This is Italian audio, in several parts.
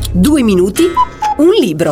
2 minuti, un libro.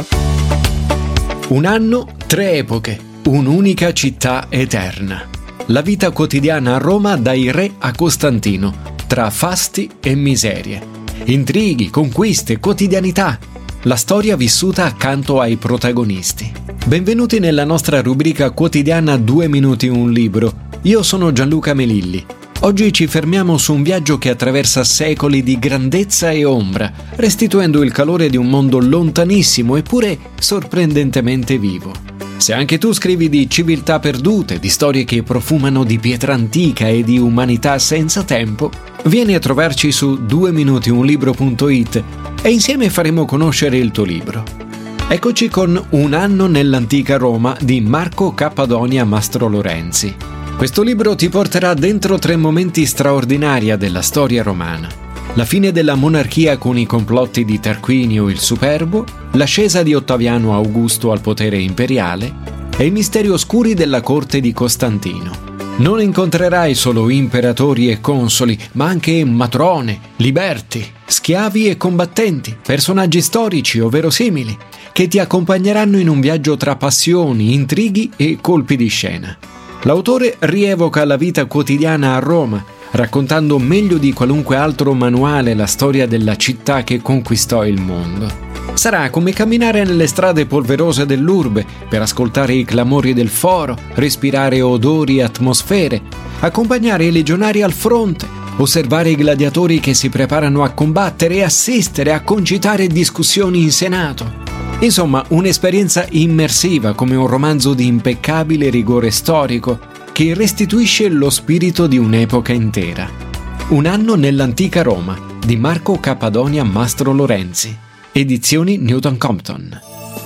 Un anno, 3 epoche, un'unica città eterna. La vita quotidiana a Roma dai re a Costantino, tra fasti e miserie. Intrighi, conquiste, quotidianità. La storia vissuta accanto ai protagonisti. Benvenuti nella nostra rubrica quotidiana 2 minuti, un libro. Io sono Gianluca Melilli. Oggi ci fermiamo su un viaggio che attraversa secoli di grandezza e ombra, restituendo il calore di un mondo lontanissimo eppure sorprendentemente vivo. Se anche tu scrivi di civiltà perdute, di storie che profumano di pietra antica e di umanità senza tempo, vieni a trovarci su 2minutiunlibro.it e insieme faremo conoscere il tuo libro. Eccoci con Un anno nell'antica Roma di Marco Cappadonia Mastrolorenzi. Questo libro ti porterà dentro 3 momenti straordinari della storia romana. La fine della monarchia con i complotti di Tarquinio il Superbo, l'ascesa di Ottaviano Augusto al potere imperiale e i misteri oscuri della corte di Costantino. Non incontrerai solo imperatori e consoli, ma anche matrone, liberti, schiavi e combattenti, personaggi storici o verosimili, che ti accompagneranno in un viaggio tra passioni, intrighi e colpi di scena. L'autore rievoca la vita quotidiana a Roma, raccontando meglio di qualunque altro manuale la storia della città che conquistò il mondo. Sarà come camminare nelle strade polverose dell'urbe per ascoltare i clamori del foro, respirare odori e atmosfere, accompagnare i legionari al fronte, osservare i gladiatori che si preparano a combattere e assistere a concitare discussioni in Senato. Insomma, un'esperienza immersiva come un romanzo di impeccabile rigore storico che restituisce lo spirito di un'epoca intera. Un anno nell'antica Roma di Marco Cappadonia Mastrolorenzi. Edizioni Newton Compton.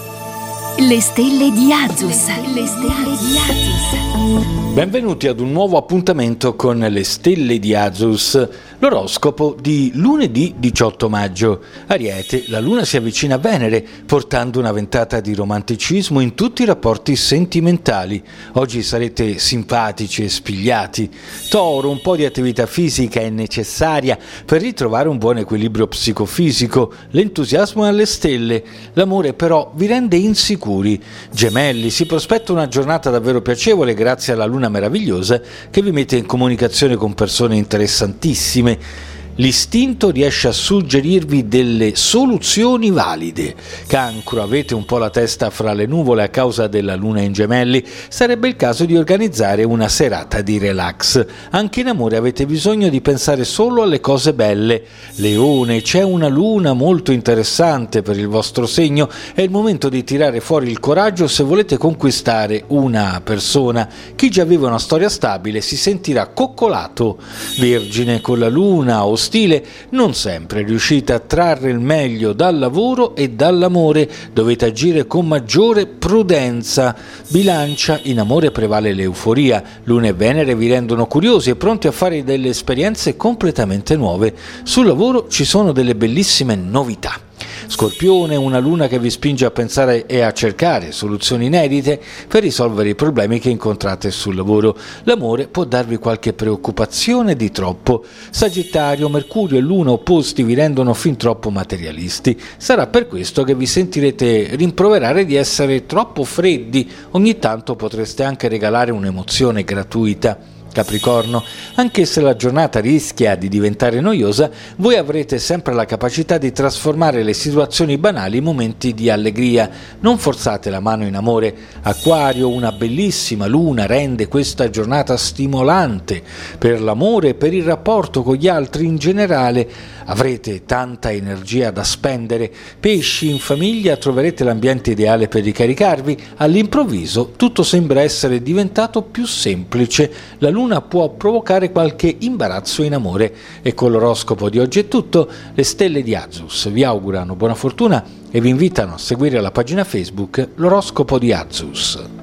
Le stelle di Azus. Benvenuti ad un nuovo appuntamento con le stelle di Azus, l'oroscopo di lunedì 18 maggio. Ariete, la luna si avvicina a Venere, portando una ventata di romanticismo in tutti i rapporti sentimentali. Oggi sarete simpatici e spigliati. Toro, un po' di attività fisica è necessaria per ritrovare un buon equilibrio psicofisico. L'entusiasmo è alle stelle, l'amore però vi rende insicuri. Gemelli, si prospetta una giornata davvero piacevole grazie alla luna meravigliosa che vi mette in comunicazione con persone interessantissime. L'istinto riesce a suggerirvi delle soluzioni valide. Cancro, avete un po' la testa fra le nuvole a causa della luna in Gemelli, sarebbe il caso di organizzare una serata di relax. Anche in amore avete bisogno di pensare solo alle cose belle. Leone, c'è una luna molto interessante per il vostro segno, è il momento di tirare fuori il coraggio se volete conquistare una persona. Chi già vive una storia stabile si sentirà coccolato. Vergine, con la luna ostile non sempre riuscite a trarre il meglio dal lavoro e dall'amore, dovete agire con maggiore prudenza. Bilancia, in amore prevale l'euforia, Luna e Venere vi rendono curiosi e pronti a fare delle esperienze completamente nuove. Sul lavoro ci sono delle bellissime novità. Scorpione, una luna che vi spinge a pensare e a cercare soluzioni inedite per risolvere i problemi che incontrate sul lavoro. L'amore può darvi qualche preoccupazione di troppo. Sagittario, Mercurio e Luna opposti vi rendono fin troppo materialisti. Sarà per questo che vi sentirete rimproverare di essere troppo freddi. Ogni tanto potreste anche regalare un'emozione gratuita. Capricorno, anche se la giornata rischia di diventare noiosa, voi avrete sempre la capacità di trasformare le situazioni banali in momenti di allegria. Non forzate la mano in amore. Acquario, una bellissima luna rende questa giornata stimolante per l'amore e per il rapporto con gli altri in generale. Avrete tanta energia da spendere. Pesci, in famiglia troverete l'ambiente ideale per ricaricarvi. All'improvviso tutto sembra essere diventato più semplice. La luna può provocare qualche imbarazzo in amore. E con l'oroscopo di oggi è tutto. Le stelle di Azus vi augurano buona fortuna e vi invitano a seguire la pagina Facebook L'oroscopo di Azus.